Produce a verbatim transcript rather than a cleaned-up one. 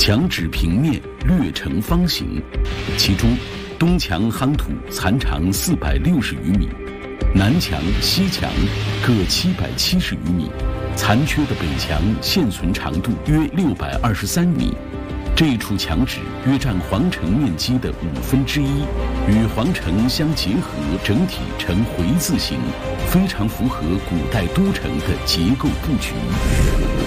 墙址平面略呈方形，其中东墙夯土残长四百六十余米，南墙、西墙各七百七十余米，残缺的北墙现存长度约六百二十三米。这一处墙址约占皇城面积的五分之一，与皇城相结合，整体呈回字形，非常符合古代都城的结构布局。